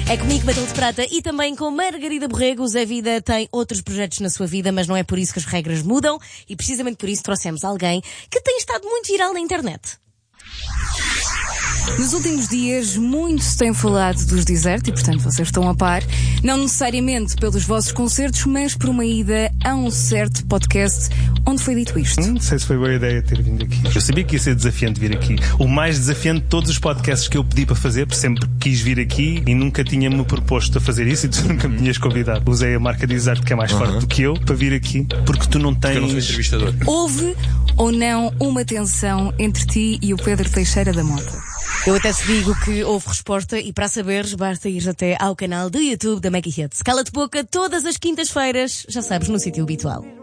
É comigo, Batom de Prata, e também com Margarida Borrego. O Zé Vida tem outros projetos na sua vida, mas não é por isso que as regras mudam, e precisamente por isso trouxemos alguém que tem estado muito viral na internet. Nos últimos dias, muito se tem falado dos Desert e, portanto, vocês estão a par, não necessariamente pelos vossos concertos, mas por uma ida a um certo podcast onde foi dito isto. Não sei se foi boa ideia ter vindo aqui. Eu sabia que ia ser desafiante vir aqui. O mais desafiante de todos os podcasts que eu pedi para fazer, porque sempre quis vir aqui e nunca tinha-me proposto a fazer isso e tu nunca me tinhas convidado. Usei a marca Desert, que é mais forte do que eu, para vir aqui, porque tu não tens... Porque eu não sou entrevistador. Houve ou não uma tensão entre ti e o Pedro Teixeira da Mota? Eu até te digo que houve resposta, e para saberes basta ir até ao canal do YouTube da Maggie Hits. Cala-te boca todas as quintas-feiras, já sabes, no sítio habitual.